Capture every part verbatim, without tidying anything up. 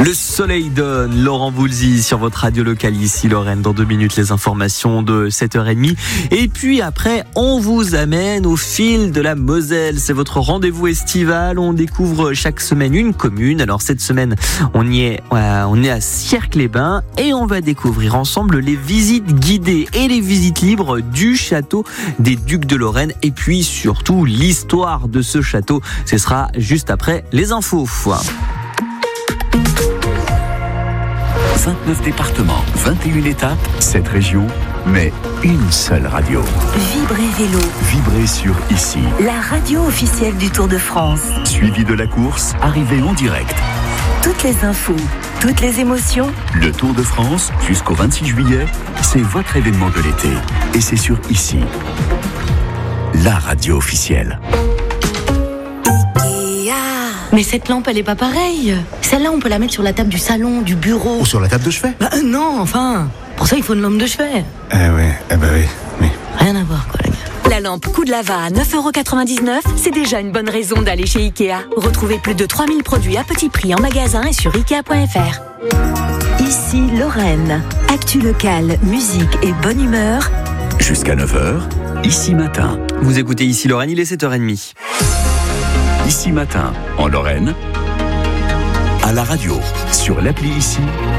Le soleil donne, Laurent Voulzy sur votre radio locale ici Lorraine. Dans deux minutes les informations de sept heures trente. Et puis après on vous amène au fil de la Moselle. C'est votre rendez-vous estival. On découvre chaque semaine une commune. Alors cette semaine on y est, euh, on est à Sierck-les-Bains et on va découvrir ensemble les visites guidées et les visites libres du château des Ducs de Lorraine. Et puis surtout l'histoire de ce château. Ce sera juste après les infos. vingt-neuf départements, vingt et une étapes, sept régions, mais une seule radio. Vibrez Vélo. Vibrez sur Ici. La radio officielle du Tour de France. Suivi de la course, arrivée en direct. Toutes les infos, toutes les émotions. Le Tour de France, jusqu'au vingt-six juillet, c'est votre événement de l'été. Et c'est sur Ici. La radio officielle. Mais cette lampe, elle est pas pareille. Celle-là, on peut la mettre sur la table du salon, du bureau. Ou sur la table de chevet. Bah euh, non, enfin. Pour ça, il faut une lampe de chevet. Eh ouais, eh bah oui, oui. Rien à voir, quoi, les gars. La lampe Coup de Lava à neuf euros quatre-vingt-dix-neuf, c'est déjà une bonne raison d'aller chez Ikea. Retrouvez plus de trois mille produits à petit prix en magasin et sur ikea point f r. Ici Lorraine. Actu locale, musique et bonne humeur. Jusqu'à neuf heures, Ici Matin. Vous écoutez Ici Lorraine, il est sept heures trente. Ici Matin, en Lorraine, à la radio, sur l'appli Ici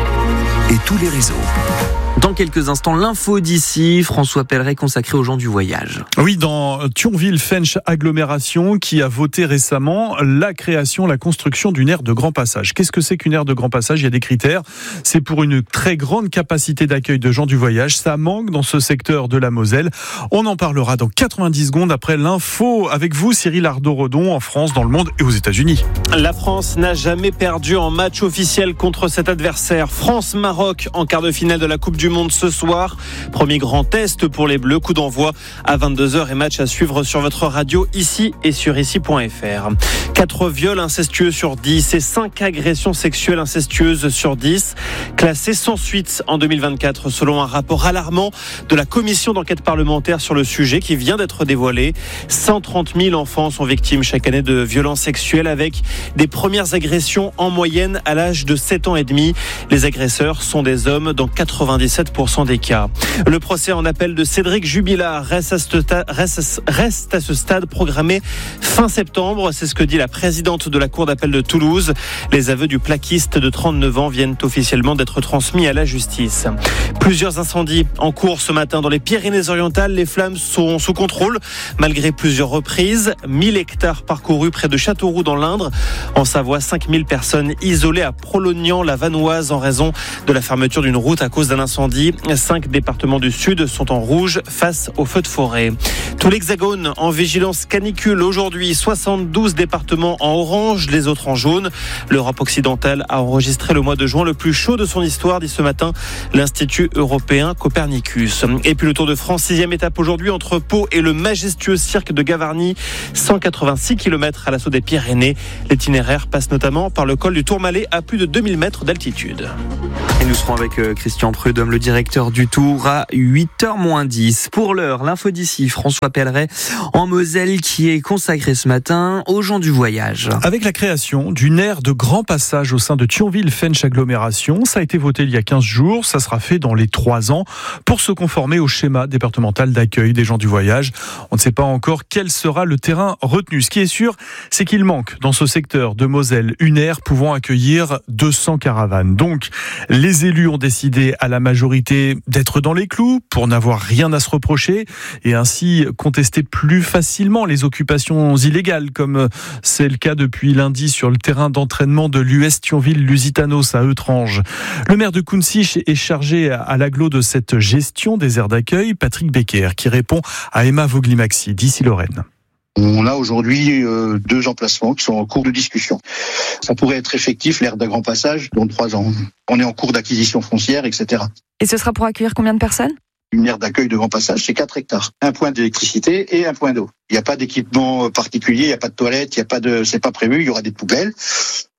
et tous les réseaux. Dans quelques instants, l'info d'ici, François Pelleret consacré aux gens du voyage. Oui, dans Thionville-Fensch Agglomération, qui a voté récemment la création, la construction d'une aire de grand passage. Qu'est-ce que c'est qu'une aire de grand passage ? Il y a des critères. C'est pour une très grande capacité d'accueil de gens du voyage. Ça manque dans ce secteur de la Moselle. On en parlera dans quatre-vingt-dix secondes après l'info avec vous, Cyril Ardo-Redon, en France, dans le monde et aux États-Unis. La France n'a jamais perdu en match officiel contre cet adversaire. France-Maroc en quart de finale de la Coupe du Monde ce soir. Premier grand test pour les Bleus. Coup d'envoi à vingt-deux heures et match à suivre sur votre radio ici et sur ici point f r. quatre viols incestueux sur dix et cinq agressions sexuelles incestueuses sur dix classés sans suite en deux mille vingt-quatre selon un rapport alarmant de la commission d'enquête parlementaire sur le sujet qui vient d'être dévoilé. cent trente mille enfants sont victimes chaque année de violences sexuelles avec des premières agressions en moyenne à l'âge de sept ans et demi. Les agresseurs sont des hommes dans quatre-vingt-dix-sept pour cent des cas. Le procès en appel de Cédric Jubilard reste à, ce stade, reste, reste à ce stade programmé fin septembre. C'est ce que dit la présidente de la Cour d'appel de Toulouse. Les aveux du plaquiste de trente-neuf ans viennent officiellement d'être transmis à la justice. Plusieurs incendies en cours ce matin dans les Pyrénées-Orientales. Les flammes sont sous contrôle malgré plusieurs reprises. mille hectares parcourus près de Châteauroux dans l'Indre. En Savoie, cinq mille personnes isolées à Prolognan-la-Vanoise en raison de la fermeture d'une route à cause d'un incendie. Cinq départements du Sud sont en rouge face aux feux de forêt. Tout l'Hexagone en vigilance canicule aujourd'hui. soixante-douze départements en orange, les autres en jaune. L'Europe occidentale a enregistré le mois de juin le plus chaud de son histoire, dit ce matin l'Institut européen Copernicus. Et puis le Tour de France, sixième étape aujourd'hui entre Pau et le majestueux cirque de Gavarnie. cent quatre-vingt-six kilomètres à l'assaut des Pyrénées. L'itinéraire passe notamment par le col du Tourmalet à plus de deux mille mètres d'altitude. Et nous serons avec Christian Prudhomme, le directeur du Tour, à huit heures moins dix. Pour l'heure, l'info d'ici, François Pelleret, en Moselle, qui est consacré ce matin aux gens du voyage. Avec la création d'une aire de grand passage au sein de Thionville-Fensch Agglomération, ça a été voté il y a quinze jours, ça sera fait dans les trois ans pour se conformer au schéma départemental d'accueil des gens du voyage. On ne sait pas encore quel sera le terrain retenu. Ce qui est sûr, c'est qu'il manque dans ce secteur de Moselle une aire pouvant accueillir deux cents caravanes. Donc, les élus ont décidé à la majorité d'être dans les clous pour n'avoir rien à se reprocher et ainsi contester plus facilement les occupations illégales, comme c'est le cas depuis lundi sur le terrain d'entraînement de l'U S Thionville-Lusitanos à Eutrange. Le maire de Kunzich est chargé à l'agglo de cette gestion des aires d'accueil, Patrick Becker, qui répond à Emma Vogli-Maxi d'ici Lorraine. On a aujourd'hui euh, deux emplacements qui sont en cours de discussion. Ça pourrait être effectif, l'aire d'un grand passage, dans trois ans. On est en cours d'acquisition foncière, et cetera. Et ce sera pour accueillir combien de personnes ? Une aire d'accueil de grand passage, c'est quatre hectares. Un point d'électricité et un point d'eau. Il n'y a pas d'équipement particulier, il n'y a pas de toilette, il y a pas de, c'est pas prévu, il y aura des poubelles.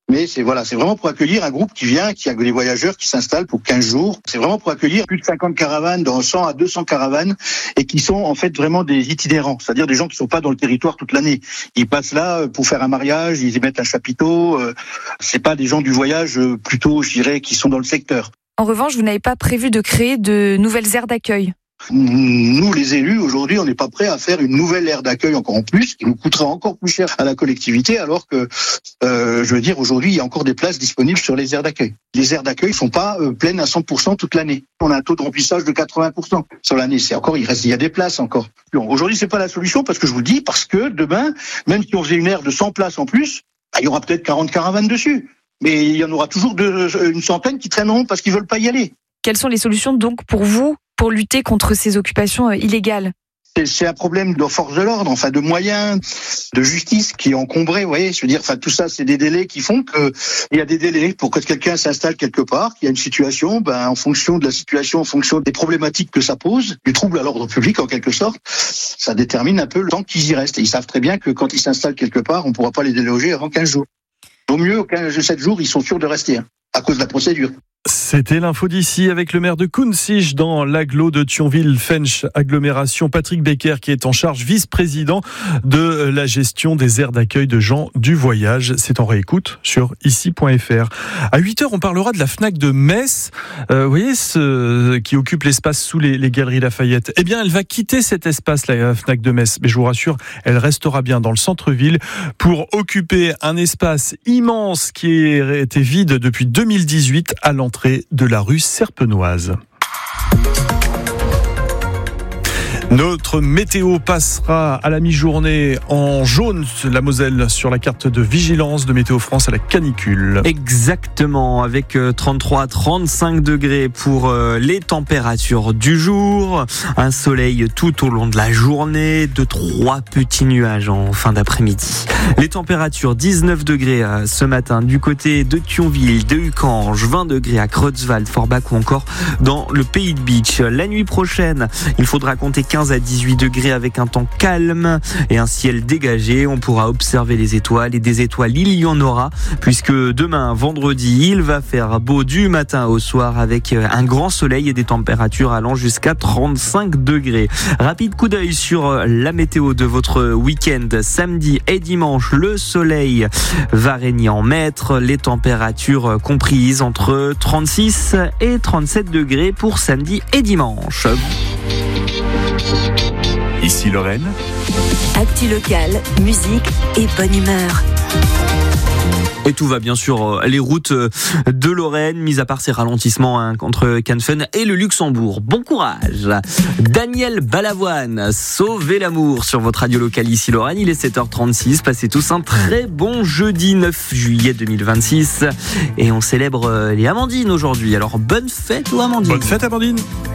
Mais c'est voilà, c'est vraiment pour accueillir un groupe qui vient, qui a des voyageurs qui s'installent pour quinze jours. C'est vraiment pour accueillir plus de cinquante caravanes, dans cent à deux cents caravanes, et qui sont en fait vraiment des itinérants, c'est-à-dire des gens qui sont pas dans le territoire toute l'année. Ils passent là pour faire un mariage, ils y mettent un chapiteau. Euh, c'est pas des gens du voyage plutôt, je dirais, qui sont dans le secteur. En revanche, vous n'avez pas prévu de créer de nouvelles aires d'accueil? Nous, les élus, aujourd'hui, on n'est pas prêts à faire une nouvelle aire d'accueil encore en plus, qui nous coûtera encore plus cher à la collectivité, alors que, euh, je veux dire, aujourd'hui, il y a encore des places disponibles sur les aires d'accueil. Les aires d'accueil sont pas euh, pleines à cent pour cent toute l'année. On a un taux de remplissage de quatre-vingts pour cent sur l'année. C'est encore, il reste, il y a des places encore. Bon, aujourd'hui, c'est pas la solution, parce que je vous le dis, parce que demain, même si on faisait une aire de cent places en plus, bah, il y aura peut-être quarante caravanes dessus. Mais il y en aura toujours deux, une centaine qui traîneront parce qu'ils veulent pas y aller. Quelles sont les solutions donc pour vous pour lutter contre ces occupations illégales? C'est un problème de force de l'ordre, enfin de moyens, de justice qui est encombré. Vous voyez, je veux dire, enfin tout ça, c'est des délais qui font que il y a des délais pour que quelqu'un s'installe quelque part, qu'il y a une situation, ben en fonction de la situation, en fonction des problématiques que ça pose, du trouble à l'ordre public en quelque sorte, ça détermine un peu le temps qu'ils y restent. Et ils savent très bien que quand ils s'installent quelque part, on ne pourra pas les déloger avant quinze jours. Au mieux, quinze, sept jours, ils sont sûrs de rester, hein, à cause de la procédure. C'était l'info d'ici avec le maire de Kunzig dans l'agglo de Thionville-Fensch agglomération, Patrick Becker, qui est en charge, vice-président de la gestion des aires d'accueil de gens du voyage. C'est en réécoute sur ici point f r. À huit heures, on parlera de la Fnac de Metz. Euh, vous voyez, ce qui occupe l'espace sous les, les Galeries Lafayette. Eh bien, elle va quitter cet espace, la Fnac de Metz. Mais je vous rassure, elle restera bien dans le centre-ville pour occuper un espace immense qui a été vide depuis deux mille dix-huit à l'entrée de la rue Serpenoise. Notre météo passera à la mi-journée en jaune, la Moselle, sur la carte de vigilance de Météo France à la canicule. Exactement, avec trente-trois à trente-cinq degrés pour les températures du jour, un soleil tout au long de la journée, deux trois petits nuages en fin d'après-midi. Les températures, dix-neuf degrés ce matin du côté de Thionville, de Uckange, vingt degrés à Creutzwald, Forbach ou encore dans le Pays de Bitche. La nuit prochaine, il faudra compter quinze à dix-huit degrés avec un temps calme et un ciel dégagé. On pourra observer les étoiles et des étoiles, il y en aura, puisque demain, vendredi, il va faire beau du matin au soir avec un grand soleil et des températures allant jusqu'à trente-cinq degrés. Rapide coup d'œil sur la météo de votre week-end. Samedi et dimanche, le soleil va régner en maître. Les températures comprises entre trente-six et trente-sept degrés pour samedi et dimanche. Ici Lorraine. Actu locale, musique et bonne humeur. Et tout va bien sur les routes de Lorraine, mis à part ces ralentissements hein, entre Cannes et le Luxembourg. Bon courage. Daniel Balavoine, Sauvez l'amour sur votre radio locale ici Lorraine. Il est sept heures trente-six. Passez tous un très bon jeudi neuf juillet deux mille vingt-six. Et on célèbre les Amandines aujourd'hui. Alors bonne fête aux Amandines. Bonne fête Amandine.